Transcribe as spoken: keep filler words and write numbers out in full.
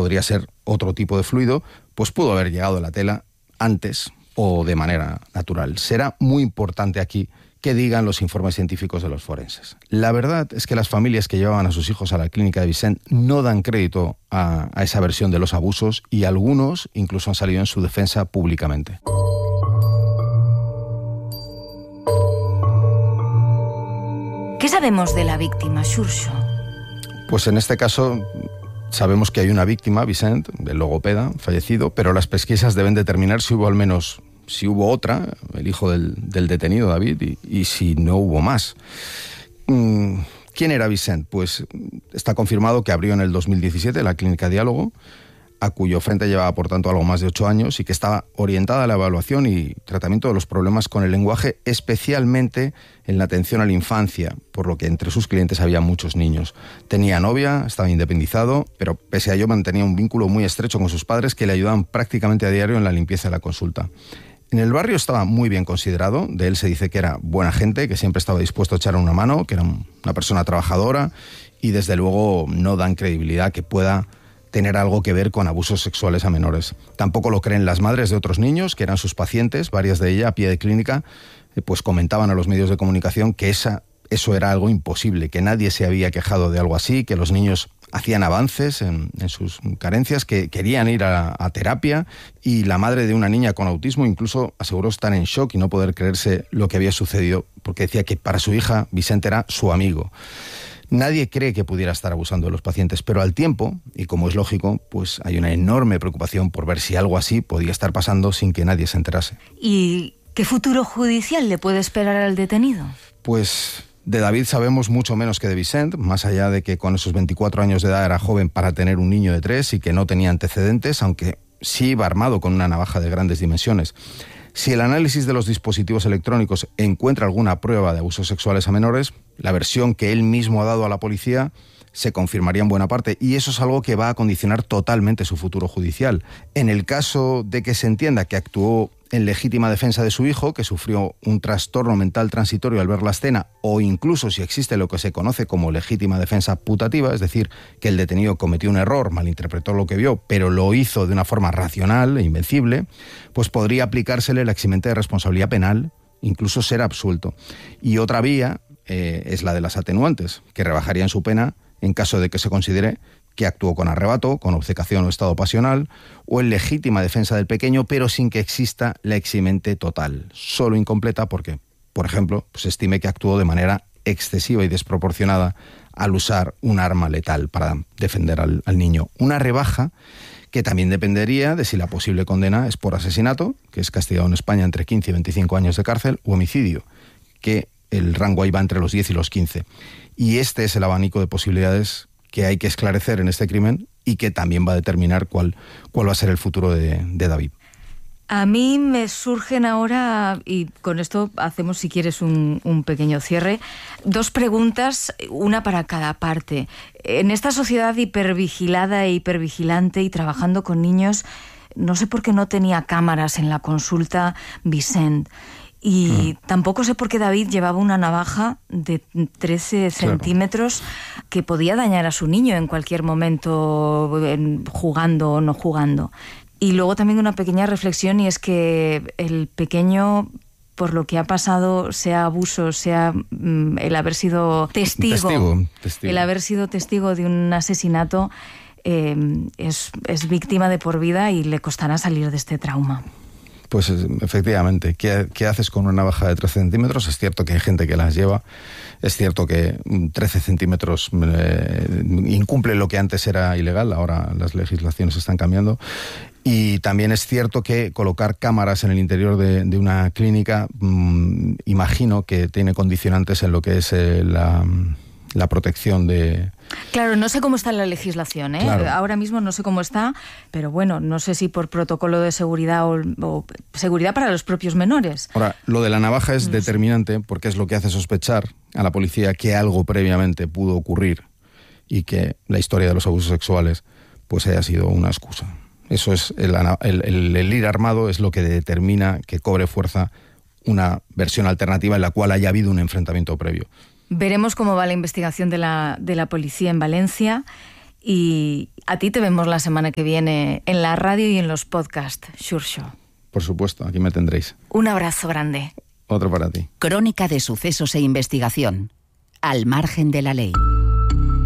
podría ser otro tipo de fluido, pues pudo haber llegado a la tela antes o de manera natural. Será muy importante aquí que digan los informes científicos de los forenses. La verdad es que las familias que llevaban a sus hijos a la clínica de Vicent no dan crédito a, a esa versión de los abusos, y algunos incluso han salido en su defensa públicamente. ¿Qué sabemos de la víctima, Xurxo? Pues en este caso sabemos que hay una víctima, Vicent, el logopeda, fallecido, pero las pesquisas deben determinar si hubo al menos... si hubo otra, el hijo del, del detenido, David, y, y si no hubo más. ¿Quién era Vicent? Pues está confirmado que abrió en el dos mil diecisiete la clínica Diálogo, a cuyo frente llevaba, por tanto, algo más de ocho años, y que estaba orientada a la evaluación y tratamiento de los problemas con el lenguaje, especialmente en la atención a la infancia, por lo que entre sus clientes había muchos niños. Tenía novia, estaba independizado, pero pese a ello mantenía un vínculo muy estrecho con sus padres, que le ayudaban prácticamente a diario en la limpieza de la consulta. En el barrio estaba muy bien considerado, de él se dice que era buena gente, que siempre estaba dispuesto a echar una mano, que era una persona trabajadora, y desde luego no dan credibilidad que pueda tener algo que ver con abusos sexuales a menores. Tampoco lo creen las madres de otros niños, que eran sus pacientes, varias de ellas a pie de clínica, pues comentaban a los medios de comunicación que esa, eso era algo imposible, que nadie se había quejado de algo así, que los niños hacían avances en, en sus carencias, que querían ir a, a terapia, y la madre de una niña con autismo incluso aseguró estar en shock y no poder creerse lo que había sucedido, porque decía que para su hija Vicente era su amigo. Nadie cree que pudiera estar abusando de los pacientes, pero al tiempo, y como es lógico, pues hay una enorme preocupación por ver si algo así podía estar pasando sin que nadie se enterase. ¿Y qué futuro judicial le puede esperar al detenido? Pues de David sabemos mucho menos que de Vicent, más allá de que con esos veinticuatro años de edad era joven para tener un niño de tres y que no tenía antecedentes, aunque sí iba armado con una navaja de grandes dimensiones. Si el análisis de los dispositivos electrónicos encuentra alguna prueba de abusos sexuales a menores, la versión que él mismo ha dado a la policía se confirmaría en buena parte, y eso es algo que va a condicionar totalmente su futuro judicial. En el caso de que se entienda que actuó en legítima defensa de su hijo, que sufrió un trastorno mental transitorio al ver la escena, o incluso si existe lo que se conoce como legítima defensa putativa, es decir, que el detenido cometió un error, malinterpretó lo que vio, pero lo hizo de una forma racional e invencible, pues podría aplicársele la eximente de responsabilidad penal, incluso ser absuelto. Y otra vía eh, es la de las atenuantes, que rebajarían su pena en caso de que se considere que actuó con arrebato, con obcecación o estado pasional, o en legítima defensa del pequeño, pero sin que exista la eximente total, solo incompleta porque, por ejemplo, se estime que actuó de manera excesiva y desproporcionada al usar un arma letal para defender al, al niño. Una rebaja que también dependería de si la posible condena es por asesinato, que es castigado en España entre quince y veinticinco años de cárcel, o homicidio, que el rango ahí va entre los diez y los quince. Y este es el abanico de posibilidades que hay que esclarecer en este crimen y que también va a determinar cuál, cuál va a ser el futuro de, de David. A mí me surgen ahora, y con esto hacemos, si quieres, un, un pequeño cierre, dos preguntas, una para cada parte. En esta sociedad hipervigilada e hipervigilante y trabajando con niños, no sé por qué no tenía cámaras en la consulta Vicent. Y mm. tampoco sé por qué David llevaba una navaja de trece centímetros que podía dañar a su niño en cualquier momento, en, jugando o no jugando. Y luego también una pequeña reflexión, y es que el pequeño, por lo que ha pasado, sea abuso, sea mm, el haber sido testigo, testigo, testigo, el haber sido testigo de un asesinato, eh, es, es víctima de por vida y le costará salir de este trauma. Pues efectivamente, ¿qué, ¿qué haces con una navaja de trece centímetros? Es cierto que hay gente que las lleva, es cierto que trece centímetros eh, incumple lo que antes era ilegal, ahora las legislaciones están cambiando, y también es cierto que colocar cámaras en el interior de, de una clínica, mmm, imagino que tiene condicionantes en lo que es eh, la... la protección de... Claro, no sé cómo está la legislación, ¿eh? Claro. Ahora mismo no sé cómo está, pero bueno, no sé si por protocolo de seguridad o, o seguridad para los propios menores. Ahora, lo de la navaja es no determinante sé. porque es lo que hace sospechar a la policía que algo previamente pudo ocurrir y que la historia de los abusos sexuales pues haya sido una excusa. Eso es, el, el, el, el ir armado es lo que determina que cobre fuerza una versión alternativa en la cual haya habido un enfrentamiento previo. Veremos cómo va la investigación de la, de la policía en Valencia Y a ti te vemos la semana que viene en la radio y en los podcasts, Xurxo. Por supuesto, aquí me tendréis. Un abrazo grande. Otro para ti. Crónica de sucesos e investigación. Al margen de la ley.